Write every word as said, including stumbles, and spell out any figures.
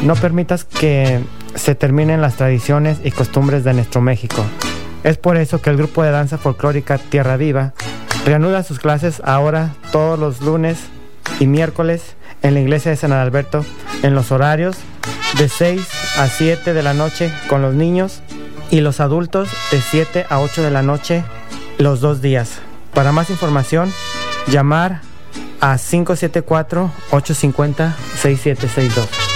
No permitas que se terminen las tradiciones y costumbres de nuestro México. Es por eso que el grupo de danza folclórica Tierra Viva reanuda sus clases ahora todos los lunes y miércoles en la iglesia de San Adalberto en los horarios de seis a siete de la noche con los niños y los adultos de siete a ocho de la noche los dos días. Para más información, llamar a cinco siete cuatro, ocho cinco cero, seis siete seis dos.